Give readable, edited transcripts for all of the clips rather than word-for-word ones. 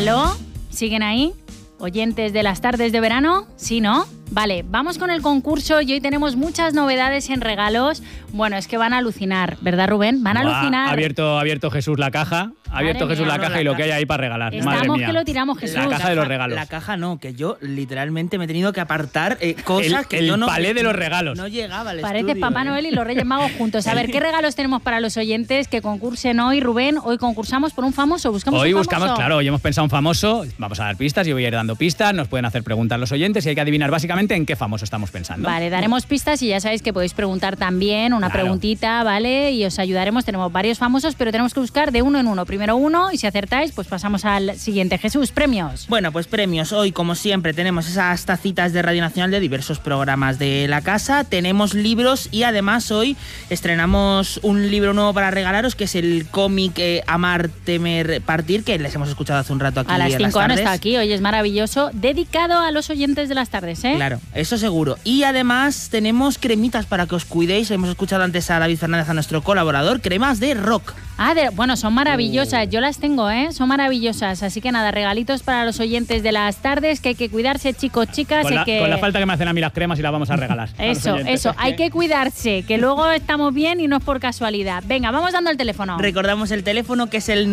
¿Aló? ¿Siguen ahí? ¿Oyentes de las tardes de verano? ¿Sí, no? Vale, vamos con el concurso y hoy tenemos muchas novedades en regalos. Bueno, es que van a alucinar, ¿verdad, Rubén? Van a alucinar. Ha abierto Jesús la caja. Ha abierto Jesús la caja y lo que hay ahí para regalar. Estamos Madre mía. que lo tiramos, Jesús. La caja de los regalos. La caja no, que yo literalmente me he tenido que apartar cosas que el yo no... palé de los regalos. No llegaba al Parece estudio. Papá Noel y los Reyes Magos juntos. A ver, ¿qué regalos tenemos para los oyentes que concursen hoy, Rubén? Hoy concursamos por un famoso. ¿Buscamos Hoy un buscamos, famoso? claro, hoy hemos pensado un famoso. Vamos a dar pistas, yo voy a ir dando pistas. Nos pueden hacer preguntas los oyentes y hay que adivinar básicamente en qué famoso estamos pensando. Vale, daremos pistas y ya sabéis que podéis preguntar también una preguntita, ¿vale? Y os ayudaremos. Tenemos varios famosos, pero tenemos que buscar de uno en uno. Primero uno y si acertáis, pues pasamos al siguiente. Jesús, premios. Bueno, pues premios. Hoy, como siempre, tenemos esas tacitas de Radio Nacional de diversos programas de la casa. Tenemos libros y además hoy estrenamos un libro nuevo para regalaros, que es el cómic Amar, Temer, Partir, que les hemos escuchado hace un rato aquí A las 5 tardes. está aquí, hoy es maravilloso. Dedicado a los oyentes de las tardes, ¿eh? Claro, eso seguro. Y además tenemos cremitas para que os cuidéis. Hemos escuchado antes a David Fernández, a nuestro colaborador. Cremas de rock. Bueno, son maravillosas. Yo las tengo, ¿eh? Son maravillosas. Así que nada, regalitos para los oyentes de las tardes, que hay que cuidarse, chicos, chicas. Con la falta que me hacen a mí las cremas y las vamos a regalar. Eso, hay que cuidarse, que luego estamos bien y no es por casualidad. Venga, vamos dando el teléfono. Recordamos el teléfono, que es el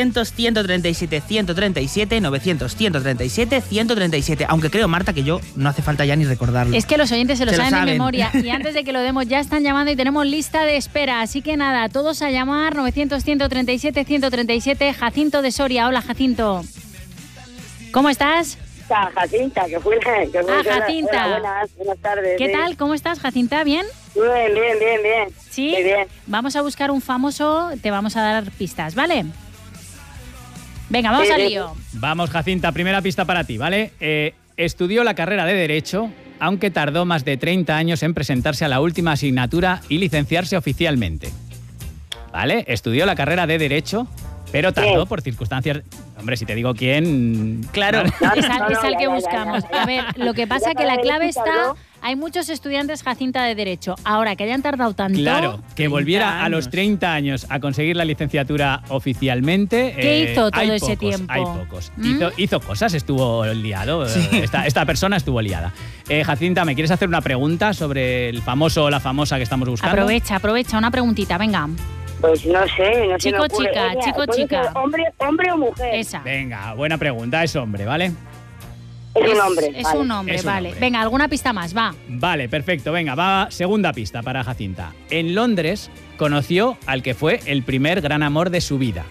900-137-137, 900-137-137. Aunque creo, Marta, que yo no hace falta ya ni recordarlo. Es que los oyentes se lo saben de memoria. Y antes de que lo demos, ya están llamando y tenemos lista de espera. Así que nada, todos a llamar, 900-137-137. Jacinto de Soria. Hola, Jacinto. ¿Cómo estás? Jacinta, que fue Jacinta. Hola, buenas tardes. ¿Qué tal? ¿Cómo estás, Jacinta? ¿Bien? Bien. ¿Sí? Muy bien. Vamos a buscar un famoso, te vamos a dar pistas, ¿vale? Venga, vamos al lío. Vamos, Jacinta, primera pista para ti, ¿vale? Estudió la carrera de Derecho, aunque tardó más de 30 años en presentarse a la última asignatura y licenciarse oficialmente. ¿Vale? Estudió la carrera de Derecho, pero tardó por circunstancias... Hombre, si te digo quién... Claro. Es al que buscamos. A ver, lo que pasa es que la clave está... Hay muchos estudiantes, Jacinta, de Derecho. Ahora, que hayan tardado tanto... Claro, que volviera a los 30 años a conseguir la licenciatura oficialmente... ¿Qué hizo todo ese tiempo? Hay pocos. Hizo cosas, estuvo liado. Sí. Esta persona estuvo liada. Jacinta, ¿me quieres hacer una pregunta sobre el famoso o la famosa que estamos buscando? Aprovecha, una preguntita, venga. Pues no sé. Chico, chica. ¿Hombre o mujer? Esa. Venga, buena pregunta, es hombre, ¿vale? Es un hombre. Es un hombre, vale. Venga, alguna pista más, va. Vale, perfecto. Venga, va segunda pista para Jacinta. En Londres conoció al que fue el primer gran amor de su vida.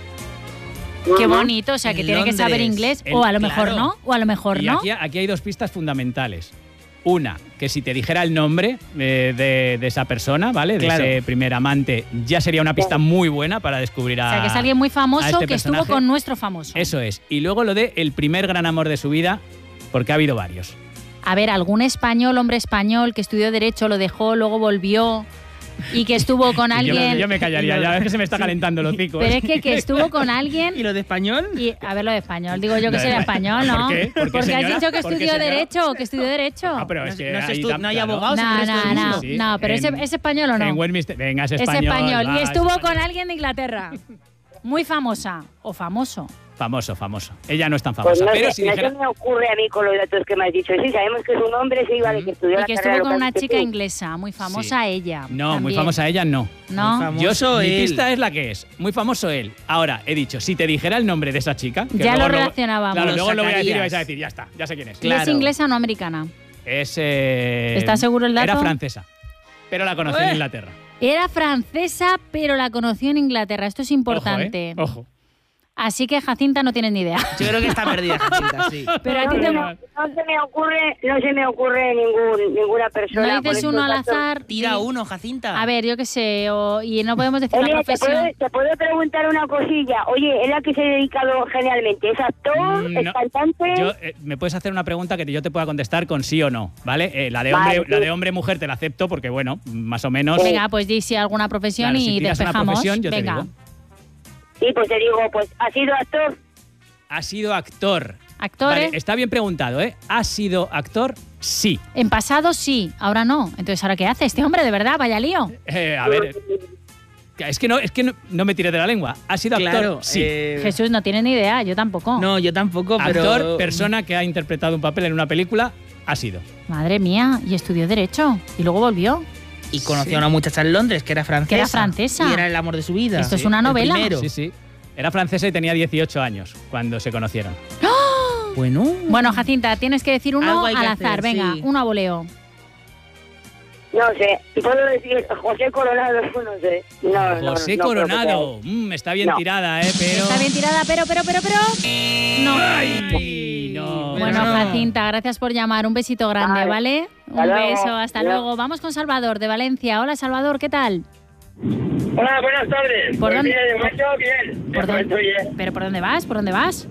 Qué bonito, o sea, que tiene que saber inglés. O a lo mejor no, Aquí hay dos pistas fundamentales. Una, que si te dijera el nombre de esa persona, ¿vale? De ese primer amante, ya sería una pista muy buena para descubrir a... O sea, que es alguien muy famoso que estuvo con nuestro famoso. Eso es. Y luego lo de el primer gran amor de su vida, porque ha habido varios. A ver, algún hombre español que estudió Derecho, lo dejó, luego volvió... Y que estuvo con alguien... Yo me callaría, ya ves que se me está calentando el hocico. Pero es que estuvo con alguien... ¿Y lo de español? A ver, lo de español. Digo yo que sería español, ¿no? ¿Por qué? Porque has dicho que estudió Derecho, pero es que no hay abogados. No, pero ¿es español o no? En Westminster, venga, es español. Es español. Va, Y estuvo con alguien de Inglaterra. Muy famosa. O famoso. Famoso. Ella no es tan famosa. Pues pero si dijera... me ocurre a mí con los datos que me has dicho. Sí, sabemos que es un hombre, sí, vale, que estudió y la que carrera. estuvo con una chica inglesa, muy famosa ella. No, también. muy famosa ella no. ¿No? Mi pista es la que es. Muy famoso él. Ahora, he dicho, si te dijera el nombre de esa chica... Que ya lo relacionábamos. Claro, luego lo voy a decir y vais a decir, ya está, ya sé quién es. Claro. ¿Es inglesa o no americana? ¿Estás seguro el dato? Era francesa, pero la conocí en Inglaterra. Era francesa, pero la conoció en Inglaterra. Esto es importante. Ojo. Así que Jacinta no tienes ni idea. Yo creo que está perdida, Jacinta, sí. Pero a ti no se me ocurre ninguna persona. No dices uno al azar. Tira uno, Jacinta. A ver, yo qué sé, y no podemos decir la profesión. ¿Te puedo preguntar una cosilla? Oye, ¿es la que se ha dedicado generalmente? ¿Es actor? ¿Es cantante? Me puedes hacer una pregunta que yo te pueda contestar con sí o no, ¿vale? La de hombre-mujer te la acepto porque, bueno, más o menos... Venga, pues di si alguna profesión y despejamos. Una profesión, yo venga. te digo. Sí, pues te digo, ¿ha sido actor? Ha sido actor. ¿Actor? Vale, está bien preguntado, ¿eh? ¿Ha sido actor? Sí. En pasado sí, ahora no. Entonces, ¿ahora qué hace este hombre? De verdad, vaya lío. A ver... Es que no me tires de la lengua. Ha sido actor, Claro, sí. Jesús no tiene ni idea, yo tampoco. No, yo tampoco, pero... Actor, persona que ha interpretado un papel en una película, ha sido. Madre mía, y estudió Derecho. Y luego volvió. Y conoció a una muchacha en Londres que era francesa. Que era francesa. Y era el amor de su vida. Esto es una El novela. primero. Sí. Era francesa y tenía 18 años cuando se conocieron. Bueno. Bueno, Jacinta, tienes que decir uno Algo hay que al hacer, azar. Venga, sí. uno a voleo. No sé. Puedo decir José Coronado, no sé. No, José no, Coronado. Está bien No. tirada, pero... Está bien tirada, pero... No. Ay, no. Bueno, no. Jacinta, gracias por llamar. Un besito grande, Vale. ¿vale? Un Hasta luego. beso, hasta Adiós. luego. Vamos con Salvador, de Valencia. Hola, Salvador, ¿qué tal? Hola, buenas tardes. ¿Por Pues dónde? mira, de momento bien. ¿Por De momento dónde? bien. ¿Pero por dónde vas? ¿Por dónde vas?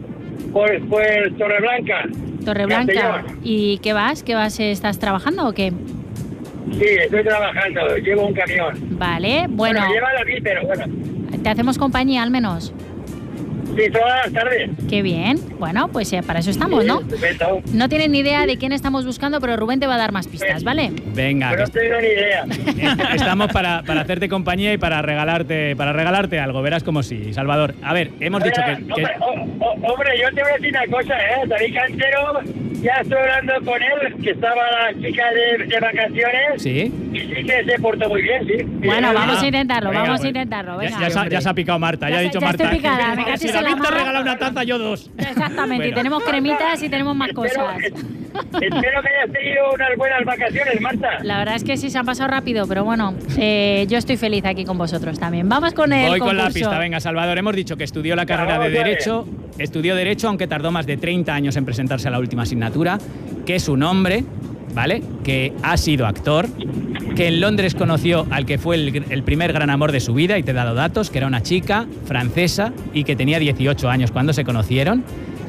Pues Torreblanca. Torreblanca. Castellón. ¿Y qué vas? ¿Estás trabajando o qué? Sí, estoy trabajando. Llevo un camión. Vale, bueno, Llévalo aquí, pero bueno. te hacemos compañía al menos. Sí, todas las tardes. Qué bien. Bueno, pues para eso estamos, ¿no? Estupendo. No tienen ni idea de quién estamos buscando, pero Rubén te va a dar más pistas, ¿vale? Venga, Pero no tengo ni idea. estamos para hacerte compañía y para regalarte algo. Verás como sí, Salvador. A ver, hemos dicho que... Hombre, yo te voy a decir una cosa, David Cantero, ya estoy hablando con él, que estaba la chica de vacaciones. Sí. Y sí que se portó muy bien, sí. Bueno, Bien. vamos a intentarlo, Venga, vamos a bueno. intentarlo. Venga. Ya se ha picado Marta, ya ha dicho ya Marta. estoy picada, me cachis Si en David la te mar. regala una taza, yo dos. Exactamente, y Bueno. tenemos cremitas y tenemos más cosas. Espero que hayas tenido unas buenas vacaciones, Marta. La verdad es que sí se han pasado rápido, pero bueno, yo estoy feliz aquí con vosotros también. Vamos con el Voy con la concurso. pista. Venga, Salvador, hemos dicho que estudió la carrera de Vamos a ver. Derecho. Estudió Derecho, aunque tardó más de 30 años en presentarse a la última asignatura. Que es un hombre, ¿vale? Que ha sido actor. Que en Londres conoció al que fue el primer gran amor de su vida, y te he dado datos, que era una chica francesa y que tenía 18 años cuando se conocieron.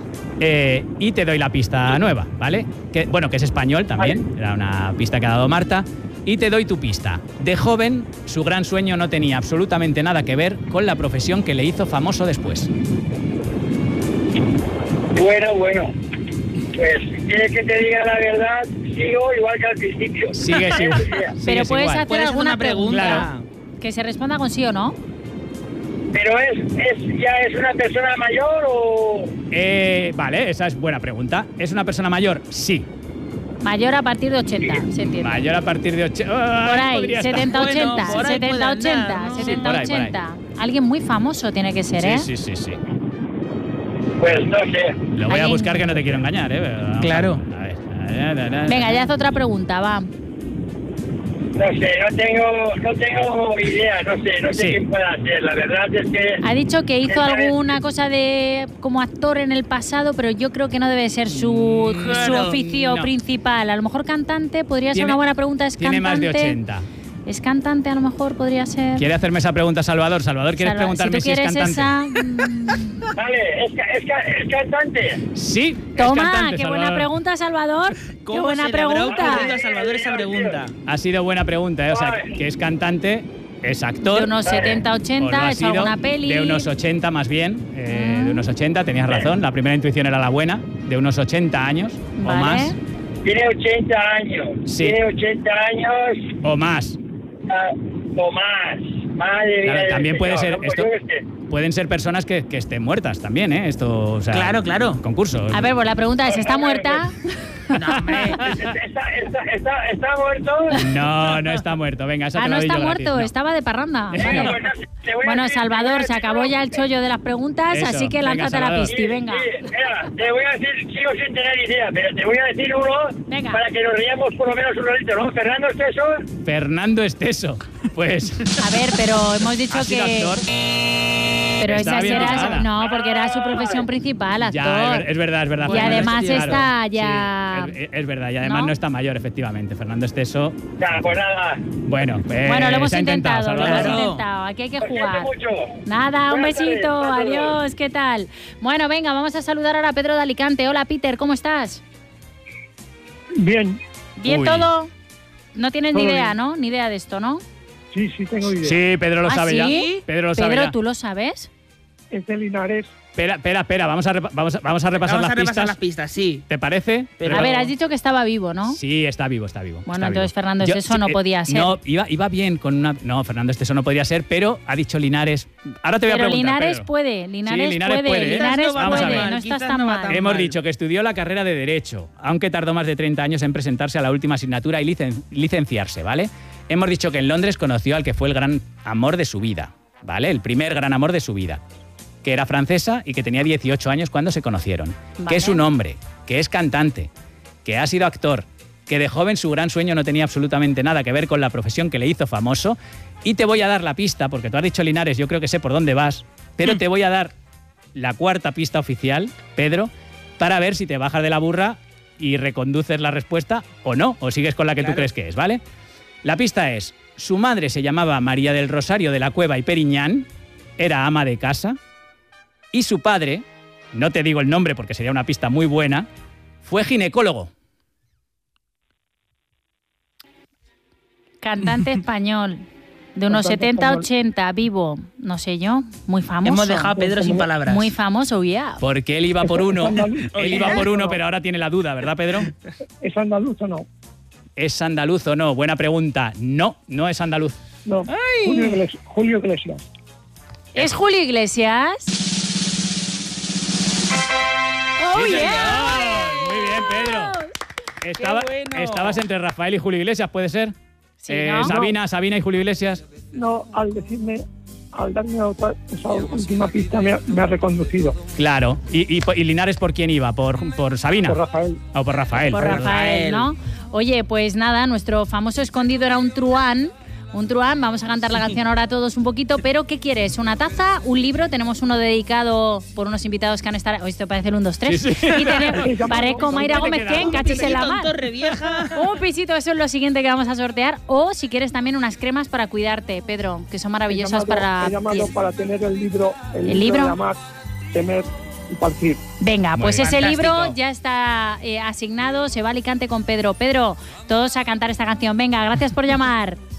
Y te doy la pista nueva, ¿vale? Que es español también, era una pista que ha dado Marta. Y te doy tu pista. De joven, su gran sueño no tenía absolutamente nada que ver con la profesión que le hizo famoso después. Bueno. Pues, ¿quieres que te diga la verdad? Sigo igual que al principio. Sigues igual. Pero Sigues puedes igual. hacer Puedes hacer alguna una pregunta. Claro. que se responda con sí o no. ¿Pero ya es una persona mayor o...? Vale, esa es buena pregunta. ¿Es una persona mayor? Sí. Mayor a partir de 80, se entiende. Mayor a partir de 80. Por ahí, 70-80, Bueno, por ahí puede 70-80, andar, ¿no? 70-80. Alguien muy famoso tiene que ser, ¿eh? Sí. Pues no sé. Lo voy a Alguien- buscar, que no te quiero engañar, ¿eh? Pero- Claro. A ver. Venga, ya haz otra pregunta, va. No sé, no tengo idea, no sé Sí. quién pueda ser. La verdad es que... Ha dicho que hizo Esta vez- alguna cosa de como actor en el pasado, pero yo creo que no debe ser su Claro, oficio no. principal. A lo mejor cantante podría ser una buena pregunta. ¿Es Tiene cantante? más de 80. ¿Es cantante a lo mejor podría ser? ¿Quiere hacerme esa pregunta, Salvador? Salvador, ¿quieres preguntarme si tú quieres es cantante? esa... Vale, es cantante. Sí, es Toma, cantante, qué buena Salvador. pregunta, Salvador. Qué ¿Cómo buena se le habrá pregunta. ocurrido a Salvador esa pregunta? Ha sido buena pregunta, ¿eh? O sea, Ay. que es cantante, es actor. De unos o lo 70-80, ha ha hecho sido, alguna peli. De unos 80 más bien, de unos 80, tenías razón, la primera intuición era la buena, de unos 80 años o Vale. más. Tiene 80 años. Sí. Tiene 80 años O más. o más. Madre mía. Claro, del también puede Señor, ser, no, pues esto, yo qué sé. pueden ser personas que estén muertas también, ¿eh? Esto, o sea, Claro. concurso. A ver, pues la pregunta es, ¿está muerta? No, hombre. ¿Está muerto? No está muerto. Venga, esa Ah, te la no doy está yo gratis, muerto, no. estaba de parranda. Bueno, Vale. pues no sé, te voy a Bueno, decir- Salvador, te se voy a acabó decir ya el uno. chollo de las preguntas, Eso, así que venga, lánzate a la Salvador. pisti, venga. Sí, mira, te voy a decir, sigo sin tener idea, pero te voy a decir uno Venga. para que nos riamos por lo menos un ratito, ¿no? Fernando Esteso. Fernando Esteso. Pues A ver, pero hemos dicho ha sido que... actor. Pero Estaba esa bien era... picada. No, porque era su profesión principal, actor. Ya, es verdad. Y Fernando además Esteso, está sí, ya... es verdad, y además ¿No? no está mayor, efectivamente. Fernando Esteso, Ya, pues nada. bueno, Bueno, lo hemos se ha intentado, lo hemos Salvador. Claro. intentado. Aquí hay que Lo siento jugar. mucho. Nada, un Buenas tardes, besito, hasta luego. adiós, ¿qué tal? Bueno, venga, vamos a saludar ahora a Pedro de Alicante. Hola, Peter, ¿cómo estás? Bien, ¿Bien Uy. todo? No tienes ni Todo idea, bien. ¿no? Ni idea de esto, ¿no? sí, tengo idea. Sí, Pedro lo ¿Ah, sabe sí? ya. Pedro lo sabe Pedro, ya. ¿tú lo sabes? es de Linares. Espera, vamos a repasar las pistas, sí. ¿Te parece? A ver, has dicho que estaba vivo, ¿no? Sí, está vivo. Bueno, entonces Fernando Esteso no podía ser. No, iba bien con una... No, Fernando Esteso no podría ser, pero ha dicho Linares. Ahora te voy a preguntar, Linares Pedro. puede, Linares puede, Linares Vamos a ver. No estás tan mal. Hemos dicho que estudió la carrera de Derecho, aunque tardó más de 30 años en presentarse a la última asignatura y licenciarse, ¿vale? Hemos dicho que en Londres conoció al que fue el gran amor de su vida, ¿vale? El primer gran amor de su vida, que era francesa y que tenía 18 años cuando se conocieron. Vale. Que es un hombre, que es cantante, que ha sido actor, que de joven su gran sueño no tenía absolutamente nada que ver con la profesión que le hizo famoso. Y te voy a dar la pista, porque tú has dicho Linares, yo creo que sé por dónde vas, pero te voy a dar la cuarta pista oficial, Pedro, para ver si te bajas de la burra y reconduces la respuesta o no, o sigues con la que tú crees que es, ¿vale? La pista es, su madre se llamaba María del Rosario de la Cueva y Periñán, era ama de casa, y su padre, no te digo el nombre porque sería una pista muy buena, fue ginecólogo. Cantante español, de unos 70-80, vivo, no sé yo, muy famoso. Hemos dejado a Pedro sin palabras. Muy famoso, yeah. Porque él iba por uno, pero ahora tiene la duda, ¿verdad, Pedro? ¿Es andaluz o no? ¿Es andaluz o no? Buena pregunta. No, no es andaluz. No, Julio Iglesias. ¿Es Julio Iglesias? ¡Oh, Sí, yeah! señor. Muy bien, Pedro. Estabas entre Rafael y Julio Iglesias, ¿puede ser? Sí, ¿no? Sabina y Julio Iglesias. No, al darme esa última pista me ha reconducido. Claro. ¿Y Linares por quién iba? ¿Por Sabina? Por Rafael. O por Rafael. Por Rafael, ¿no? Oye, pues nada, nuestro famoso escondido era un truán. Un truán, vamos a cantar la canción ahora todos un poquito, pero ¿qué quieres? ¿Una taza? ¿Un libro? Tenemos uno dedicado por unos invitados que han estado... Hoy esto parece el 1, 2, 3. Sí. Y parezco Mayra Gómez, ¿qué? Cachis en la mano. Un pisito, eso es lo siguiente que vamos a sortear. O si quieres también unas cremas para cuidarte, Pedro, que son maravillosas para... He llamado para tener el libro. ¿El libro? De amar, temer y partir. Venga, pues Muy ese fantástico. libro ya está asignado, se va a Alicante con Pedro. Pedro, todos a cantar esta canción. Venga, gracias por llamar.